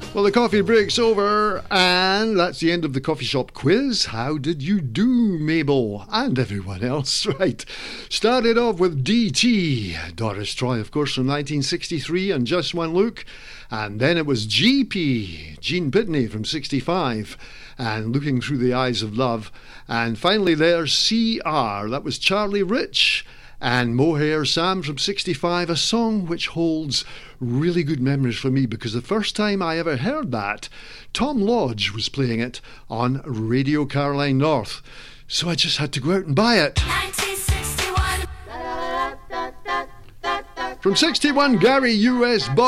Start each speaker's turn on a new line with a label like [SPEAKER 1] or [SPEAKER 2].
[SPEAKER 1] Well, the coffee break's over, and that's the end of the coffee shop quiz. How did you do, Mabel? And everyone else, right? Started off with DT, Doris Troy, of course, from 1963, and Just One Look. And then it was GP, Gene Pitney, from 65, and Looking Through the Eyes of Love. And finally there's CR, that was Charlie Rich, and Mohair Sam from 65, a song which holds really good memories for me because the first time I ever heard that, Tom Lodge was playing it on Radio Caroline North. So I just had to go out and buy it.
[SPEAKER 2] 1961.
[SPEAKER 1] From 61, Gary U.S.